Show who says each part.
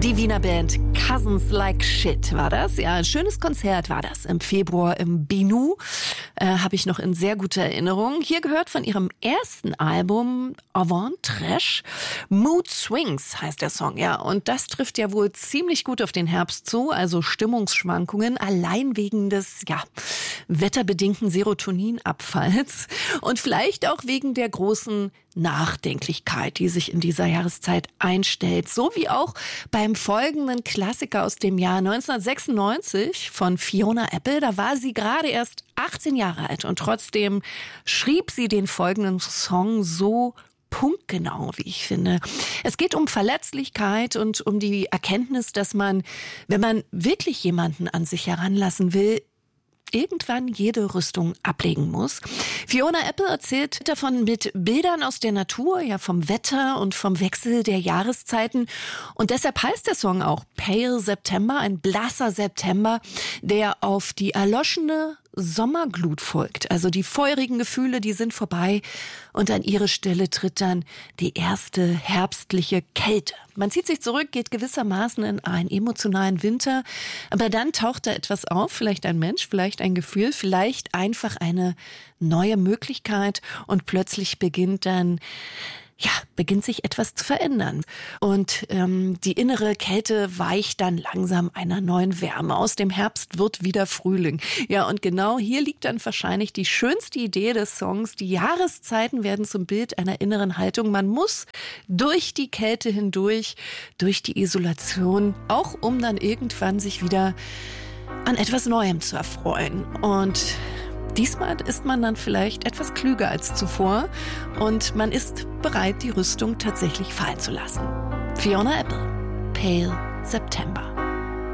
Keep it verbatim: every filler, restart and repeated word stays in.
Speaker 1: Die Wiener Band Cousins Like Shit war das. Ja, ein schönes Konzert war das im Februar im Binu. Äh, Habe ich noch in sehr guter Erinnerung. Hier gehört von ihrem ersten Album Avant Trash. Mood Swings heißt der Song, ja. Und das trifft ja wohl ziemlich gut auf den Herbst zu. Also Stimmungsschwankungen allein wegen des, ja, wetterbedingten Serotoninabfalls. Und vielleicht auch wegen der großen Nachdenklichkeit, die sich in dieser Jahreszeit einstellt. So wie auch beim folgenden Klassiker aus dem Jahr neunzehnhundertsechsundneunzig von Fiona Apple. Da war sie gerade erst achtzehn Jahre alt und trotzdem schrieb sie den folgenden Song so punktgenau, wie ich finde. Es geht um Verletzlichkeit und um die Erkenntnis, dass man, wenn man wirklich jemanden an sich heranlassen will, irgendwann jede Rüstung ablegen muss. Fiona Apple erzählt davon mit Bildern aus der Natur, ja, vom Wetter und vom Wechsel der Jahreszeiten. Und deshalb heißt der Song auch Pale September, ein blasser September, der auf die erloschene Sommerglut folgt. Also die feurigen Gefühle, die sind vorbei und an ihre Stelle tritt dann die erste herbstliche Kälte. Man zieht sich zurück, geht gewissermaßen in einen emotionalen Winter, aber dann taucht da etwas auf, vielleicht ein Mensch, vielleicht ein Gefühl, vielleicht einfach eine neue Möglichkeit und plötzlich beginnt dann Ja, beginnt sich etwas zu verändern. Und ähm, die innere Kälte weicht dann langsam einer neuen Wärme. Aus dem Herbst wird wieder Frühling. Ja, und genau hier liegt dann wahrscheinlich die schönste Idee des Songs. Die Jahreszeiten werden zum Bild einer inneren Haltung. Man muss durch die Kälte hindurch, durch die Isolation, auch um dann irgendwann sich wieder an etwas Neuem zu erfreuen. Und diesmal ist man dann vielleicht etwas klüger als zuvor und man ist bereit, die Rüstung tatsächlich fallen zu lassen. Fiona Apple, Pale September.